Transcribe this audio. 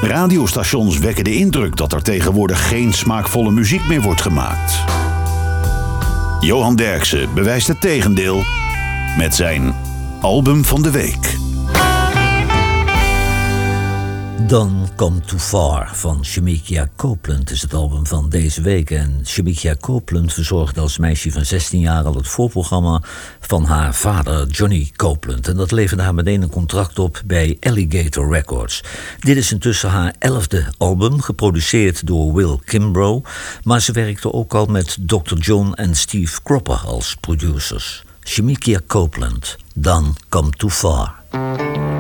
Radiostations wekken de indruk dat er tegenwoordig geen smaakvolle muziek meer wordt gemaakt. Johan Derksen bewijst het tegendeel met zijn album van de week. Done Come Too Far van Shemekia Copeland is het album van deze week. En Shemekia Copeland verzorgde als meisje van 16 jaar al het voorprogramma van haar vader Johnny Copeland. En dat leverde haar meteen een contract op bij Alligator Records. Dit is intussen haar 11e album, geproduceerd door Will Kimbrough. Maar ze werkte ook al met Dr. John en Steve Cropper als producers. Shemekia Copeland, Done Come Too Far.